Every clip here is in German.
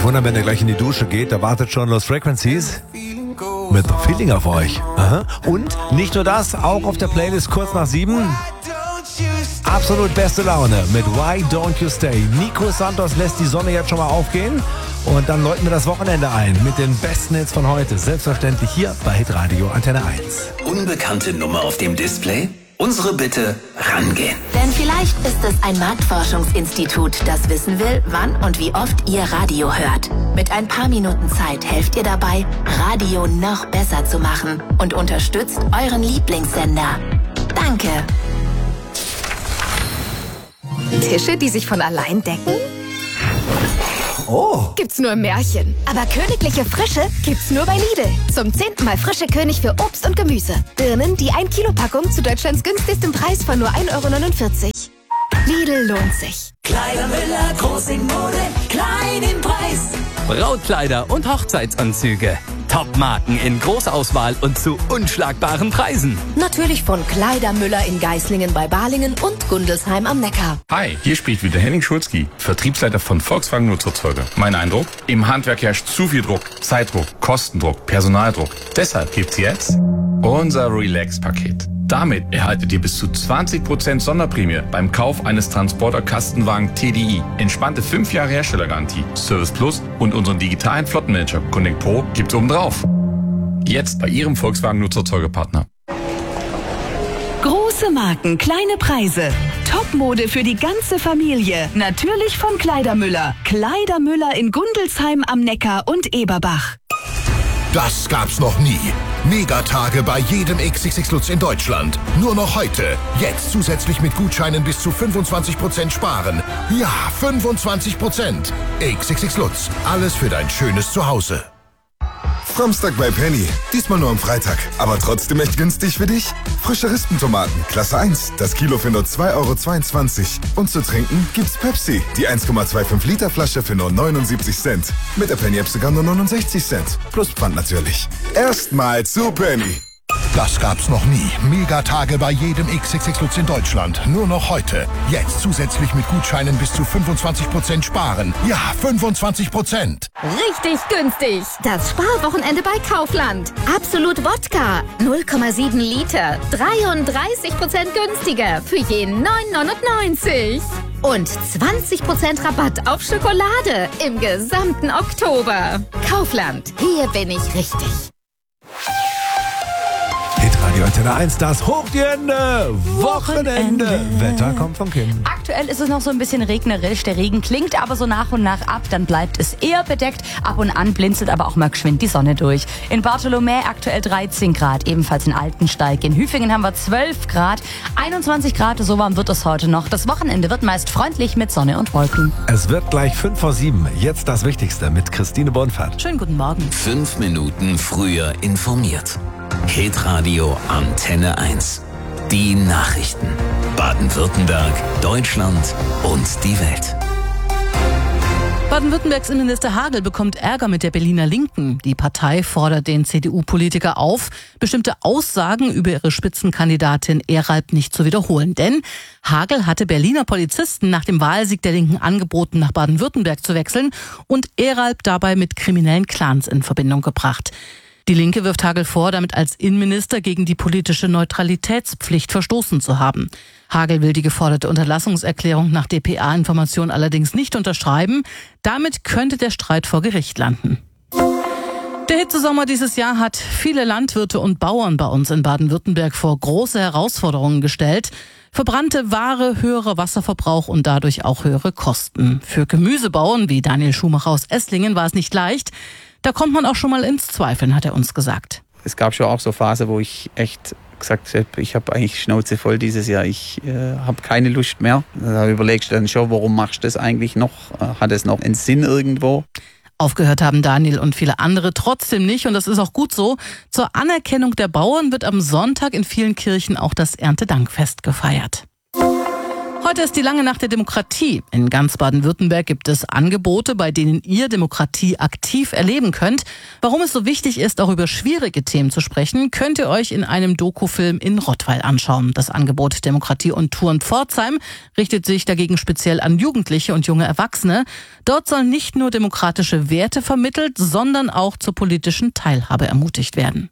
wundern, wenn ihr gleich in die Dusche geht, da wartet schon Lost Frequencies mit Feeling auf euch. Aha. Und nicht nur das, auch auf der Playlist kurz nach 7. Absolut beste Laune mit Why Don't You Stay. Nico Santos lässt die Sonne jetzt schon mal aufgehen. Und dann läuten wir das Wochenende ein mit den besten Hits von heute. Selbstverständlich hier bei Hitradio Antenne 1. Unbekannte Nummer auf dem Display? Unsere Bitte, rangehen. Denn vielleicht ist es ein Marktforschungsinstitut, das wissen will, wann und wie oft ihr Radio hört. Mit ein paar Minuten Zeit helft ihr dabei, Radio noch besser zu machen und unterstützt euren Lieblingssender. Danke. Tische, die sich von allein decken? Oh. Gibt's nur im Märchen. Aber königliche Frische gibt's nur bei Lidl. Zum 10. Mal frische König für Obst und Gemüse. Birnen, die 1 Kilo Packung zu Deutschlands günstigstem Preis von nur 1,49 €. Lidl lohnt sich. Kleidermüller, groß in Mode, klein im Preis. Brautkleider und Hochzeitsanzüge. Top-Marken in Großauswahl und zu unschlagbaren Preisen. Natürlich von Kleidermüller in Geislingen bei Balingen und Gundelsheim am Neckar. Hi, hier spricht wieder Henning Schulzki, Vertriebsleiter von Volkswagen Nutzerzeuge. Mein Eindruck? Im Handwerk herrscht zu viel Druck, Zeitdruck, Kostendruck, Personaldruck. Deshalb gibt's jetzt unser Relax-Paket. Damit erhaltet ihr bis zu 20% Sonderprämie beim Kauf eines Transporter-Kastenwagen TDI. Entspannte 5 Jahre Herstellergarantie, Service Plus und unseren digitalen Flottenmanager Connect Pro gibt's obendrauf. Jetzt bei Ihrem Volkswagen Nutzerzeugepartner. Große Marken, kleine Preise. Topmode für die ganze Familie. Natürlich von Kleidermüller. Kleidermüller in Gundelsheim am Neckar und Eberbach. Das gab's noch nie. Megatage bei jedem XXX Lutz in Deutschland. Nur noch heute. Jetzt zusätzlich mit Gutscheinen bis zu 25% sparen. Ja, 25%. XXX Lutz. Alles für dein schönes Zuhause. Samstag bei Penny. Diesmal nur am Freitag. Aber trotzdem echt günstig für dich. Frische Rispentomaten, Klasse 1. Das Kilo für nur 2,22 €. Und zu trinken gibt's Pepsi. Die 1,25 Liter Flasche für nur 79 Cent. Mit der Penny-App sogar nur 69 Cent. Plus Pfand natürlich. Erstmal zu Penny. Das gab's noch nie. Megatage bei jedem XXX Lutz in Deutschland. Nur noch heute. Jetzt zusätzlich mit Gutscheinen bis zu 25% sparen. Ja, 25%. Richtig günstig. Das Sparwochenende bei Kaufland. Absolut Wodka. 0,7 Liter. 33% günstiger. Für jeden 9,99 €. Und 20% Rabatt auf Schokolade im gesamten Oktober. Kaufland. Hier bin ich richtig. Hitradio Antenne 1, das hochgehende Wochenende. Wetter kommt von Kim. Aktuell ist es noch so ein bisschen regnerisch. Der Regen klingt aber so nach und nach ab. Dann bleibt es eher bedeckt. Ab und an blinzelt aber auch mal geschwind die Sonne durch. In Bartholomä aktuell 13 Grad. Ebenfalls in Altensteig. In Hüfingen haben wir 12 Grad. 21 Grad, so warm wird es heute noch. Das Wochenende wird meist freundlich mit Sonne und Wolken. Es wird gleich 5 vor 7. Jetzt das Wichtigste mit Christine Bonfert. Schönen guten Morgen. 5 Minuten früher informiert. Hitradio Antenne 1. Die Nachrichten. Baden-Württemberg, Deutschland und die Welt. Baden-Württembergs Innenminister Hagel bekommt Ärger mit der Berliner Linken. Die Partei fordert den CDU-Politiker auf, bestimmte Aussagen über ihre Spitzenkandidatin Eralb nicht zu wiederholen. Denn Hagel hatte Berliner Polizisten nach dem Wahlsieg der Linken angeboten, nach Baden-Württemberg zu wechseln und Eralb dabei mit kriminellen Clans in Verbindung gebracht. Die Linke wirft Hagel vor, damit als Innenminister gegen die politische Neutralitätspflicht verstoßen zu haben. Hagel will die geforderte Unterlassungserklärung nach dpa-Information allerdings nicht unterschreiben. Damit könnte der Streit vor Gericht landen. Der Hitzesommer dieses Jahr hat viele Landwirte und Bauern bei uns in Baden-Württemberg vor große Herausforderungen gestellt. Verbrannte Ware, höherer Wasserverbrauch und dadurch auch höhere Kosten. Für Gemüsebauern wie Daniel Schumacher aus Esslingen war es nicht leicht. Da kommt man auch schon mal ins Zweifeln, hat er uns gesagt. Es gab schon auch so Phasen, wo ich echt gesagt habe, ich habe eigentlich Schnauze voll dieses Jahr. Ich habe keine Lust mehr. Da überlegst du dann schon, warum machst du das eigentlich noch? Hat es noch einen Sinn irgendwo? Aufgehört haben Daniel und viele andere trotzdem nicht und das ist auch gut so. Zur Anerkennung der Bauern wird am Sonntag in vielen Kirchen auch das Erntedankfest gefeiert. Heute ist die lange Nacht der Demokratie. In ganz Baden-Württemberg gibt es Angebote, bei denen ihr Demokratie aktiv erleben könnt. Warum es so wichtig ist, auch über schwierige Themen zu sprechen, könnt ihr euch in einem Dokufilm in Rottweil anschauen. Das Angebot Demokratie und Turn Pforzheim richtet sich dagegen speziell an Jugendliche und junge Erwachsene. Dort sollen nicht nur demokratische Werte vermittelt, sondern auch zur politischen Teilhabe ermutigt werden.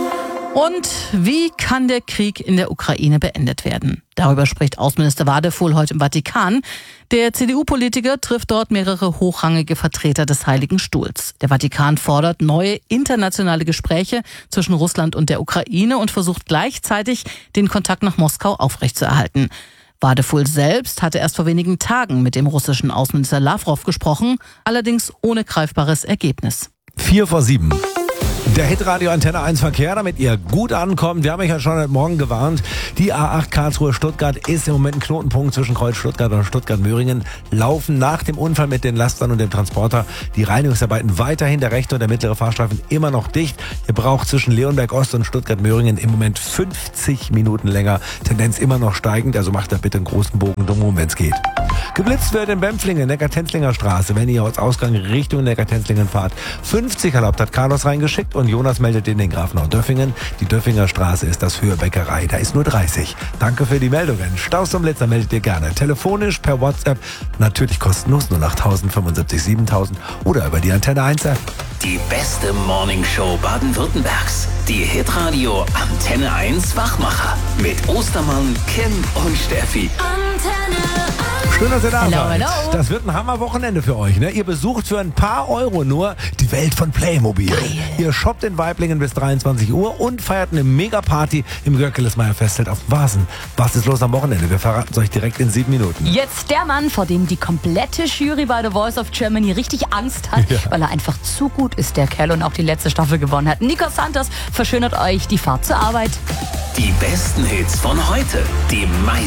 Und wie kann der Krieg in der Ukraine beendet werden? Darüber spricht Außenminister Wadefuhl heute im Vatikan. Der CDU-Politiker trifft dort mehrere hochrangige Vertreter des Heiligen Stuhls. Der Vatikan fordert neue internationale Gespräche zwischen Russland und der Ukraine und versucht gleichzeitig, den Kontakt nach Moskau aufrechtzuerhalten. Wadefuhl selbst hatte erst vor wenigen Tagen mit dem russischen Außenminister Lavrov gesprochen, allerdings ohne greifbares Ergebnis. 7:04. Der Hitradio Antenne 1 Verkehr, damit ihr gut ankommt. Wir haben euch ja schon heute Morgen gewarnt. Die A8 Karlsruhe-Stuttgart ist im Moment ein Knotenpunkt zwischen Kreuz Stuttgart und Stuttgart-Möhringen. Laufen nach dem Unfall mit den Lastern und dem Transporter die Reinigungsarbeiten weiterhin. Der rechte und der mittlere Fahrstreifen immer noch dicht. Ihr braucht zwischen Leonberg Ost und Stuttgart-Möhringen im Moment 50 Minuten länger. Tendenz immer noch steigend, also macht da bitte einen großen Bogen drum, wenn es geht. Geblitzt wird in Bempflingen, Neckar-Tenzlinger Straße. Wenn ihr aus Ausgang Richtung Neckar-Tenzlingen fahrt, 50 erlaubt, hat Carlos reingeschickt und Jonas meldet in den Grafenau-Döffingen. Die Döffinger Straße ist das für Bäckerei, da ist nur 30. Danke für die Meldungen. Staus zum Blitzer meldet ihr gerne. Telefonisch, per WhatsApp, natürlich kostenlos 08000 75 7000 oder über die Antenne 1 App. Die beste Morningshow Baden-Württembergs. Die Hitradio Antenne 1 Wachmacher. Mit Ostermann, Kim und Steffi. Antenne 1. Schön, dass ihr da seid. Hello. Das wird ein Hammerwochenende für euch. Ne? Ihr besucht für ein paar Euro nur die Welt von Playmobil. Ihr shoppt in Waiblingen bis 23 Uhr und feiert eine Mega-Party im Görkelesmeier Festzelt auf dem Vasen. Was ist los am Wochenende? Wir verraten es euch direkt in 7 Minuten. Jetzt der Mann, vor dem die komplette Jury bei The Voice of Germany richtig Angst hat, weil er einfach zu gut ist, der Kerl, und auch die letzte Staffel gewonnen hat. Nico Santos verschönert euch die Fahrt zur Arbeit. Die besten Hits von heute. Die meisten